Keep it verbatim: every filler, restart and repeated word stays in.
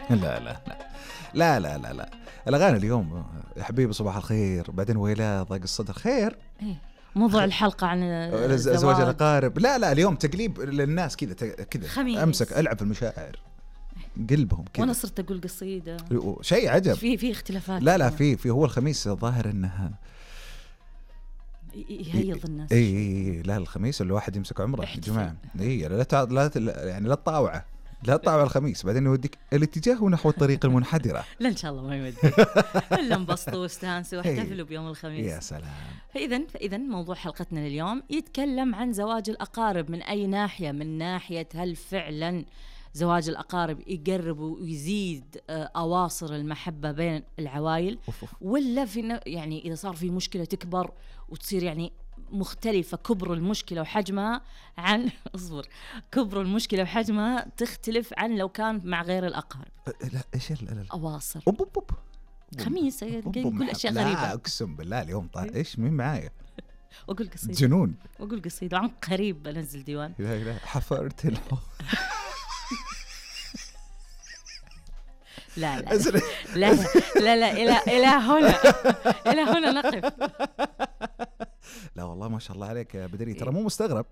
لا لا لا لا لا لا لا الأغاني اليوم يا حبيبي صباح الخير، بعدين ويلا ضاق الصدر خير. إيه. موضوع الحلقة عن زواج الأقارب. لا لا اليوم تقليب للناس كذا كذا، أمسك ألعب في المشاعر قلبهم كذا. وأنا صرت أقول قصيدة، شيء عجب. في في اختلافات. لا لا في في هو الخميس ظاهر إنها يهيض الناس. اي اي لا الخميس الواحد يمسك عمره يا جماعه. اي لا تع... لا يعني لا تطاوعه، لا تطاوع الخميس بعدين يوديك الاتجاه نحو الطريق المنحدره. لا ان شاء الله ما يودي الا انبسطوا واستانسوا واحتفلوا بيوم الخميس. يا سلام. فاذا فاذا موضوع حلقتنا اليوم يتكلم عن زواج الاقارب. من اي ناحيه؟ من ناحيه هل فعلا زواج الأقارب يقرب ويزيد أواصر المحبة بين العوائل، ولا في يعني إذا صار في مشكلة تكبر وتصير يعني مختلفة، كبر المشكلة وحجمها عن اصبر كبر المشكلة وحجمها تختلف عن لو كان مع غير الأقارب. لا إيش أواصر أوب أوب أوب. خميس يقول أشياء غريبة. لا أقسم بالله اليوم طيب إيش مين معايا وأقول قصيدة جنون، وأقول قصيدة عن قريب بنزل ديوان. لا لا حفرت الحب. لا لا لا لا لا إلى إلى هنا إلى هنا نقف. لا والله ما شاء الله عليك يا بدري، ترى مو مستغرب